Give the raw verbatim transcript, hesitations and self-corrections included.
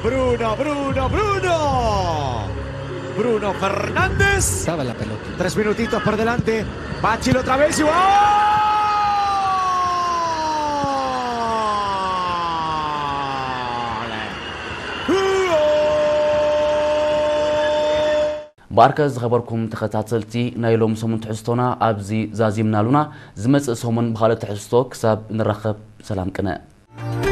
Bruno, Bruno, Bruno. Bruno Fernández. Estaba la pelota. Tres minutitos por delante. Bachil otra vez y ¡gol! باركز خبركم تخاتاتلتي نايلوم سمون تحستونا أبزي زازيم نالونا زمس سمون بخالة تحستو كساب نرخب سلام كنا